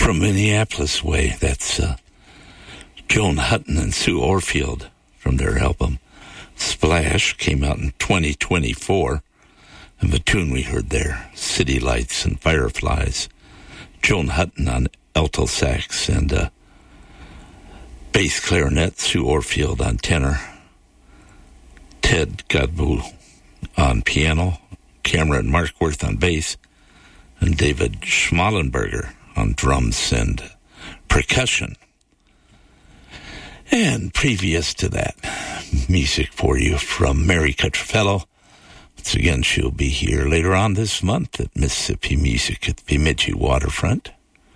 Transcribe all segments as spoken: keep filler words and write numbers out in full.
from Minneapolis way. That's uh, Joan Hutton and Sue Orfield from their album Splash, came out in twenty twenty-four. And the tune we heard there, City Lights and Fireflies. Joan Hutton on alto sax and uh, bass clarinet, Sue Orfield on tenor, Ted Godbout on piano, Cameron Markworth on bass, and David Schmallenberger on drums and percussion. And previous to that, music for you from Mary Cutterfellow. Once again, she'll be here later on this month at Mississippi Music at the Bemidji Waterfront.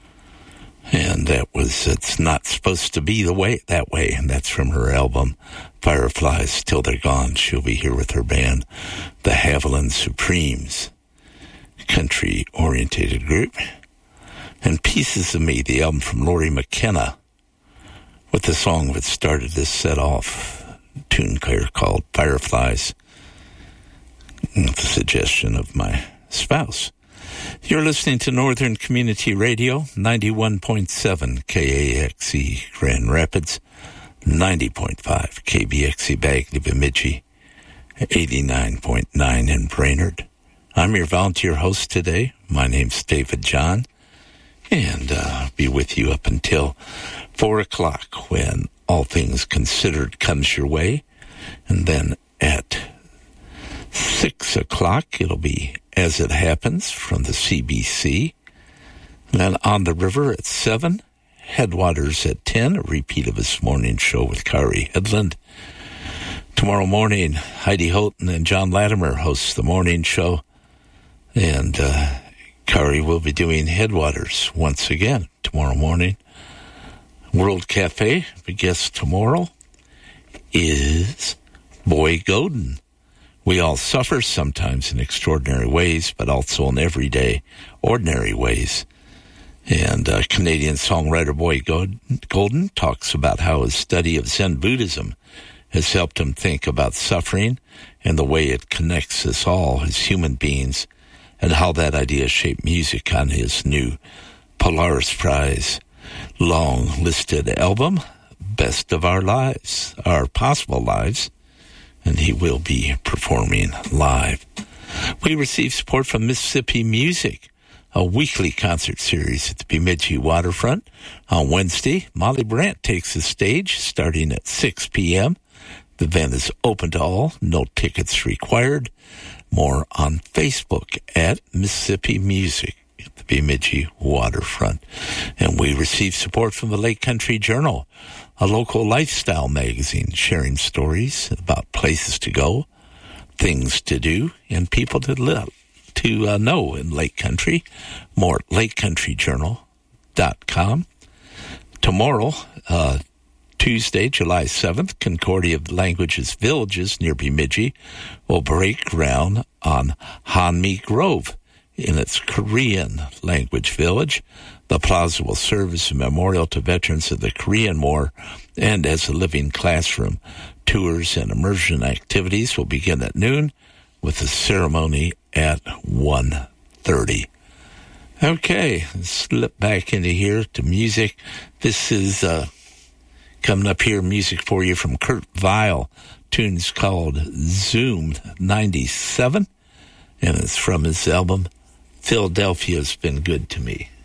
And that was It's Not Supposed to Be the Way That Way, and that's from her album Fireflies Till They're Gone. She'll be here with her band, the Haviland Supremes, country-orientated group. And Pieces of Me, the album from Lori McKenna, with the song that started this set off, a tune called Fireflies, with the suggestion of my spouse. You're listening to Northern Community Radio, ninety-one point seven K A X E Grand Rapids, ninety point five K B X E Bagley Bemidji, eighty-nine point nine in Brainerd. I'm your volunteer host today. My name's David John, and uh, I'll be with you up until four o'clock when All Things Considered comes your way. And then at six o'clock, it'll be As It Happens from the C B C. And then On the River at seven, Headwaters at ten, a repeat of this morning's show with Kari Headland. Tomorrow morning, Heidi Houghton and John Latimer hosts the morning show. And uh, Kari will be doing Headwaters once again tomorrow morning. World Cafe, the guest tomorrow is Boy Godin. We all suffer, sometimes in extraordinary ways, but also in everyday, ordinary ways. And uh, Canadian songwriter Boy Golden talks about how his study of Zen Buddhism has helped him think about suffering and the way it connects us all as human beings, and how that idea shaped music on his new Polaris Prize long-listed album, Best of Our Lives, Our Possible Lives, and he will be performing live. We receive support from Mississippi Music, a weekly concert series at the Bemidji Waterfront. On Wednesday, Molly Brandt takes the stage starting at six p.m. The event is open to all, no tickets required. More on Facebook at Mississippi Music at the Bemidji Waterfront. And we receive support from the Lake Country Journal, a local lifestyle magazine sharing stories about places to go, things to do, and people to live, to uh, know in Lake Country. More at lake country journal dot com. Tomorrow, uh, Tuesday, July seventh, Concordia Languages Villages near Bemidji will break ground on Hanmi Grove in its Korean language village. The plaza will serve as a memorial to veterans of the Korean War and as a living classroom. Tours and immersion activities will begin at noon with a ceremony at one thirty. Okay, let's slip back into here to music. This is uh, coming up here, music for you from Kurt Vile. Tune's called Zoom ninety-seven, and it's from his album Philadelphia's Been Good to Me.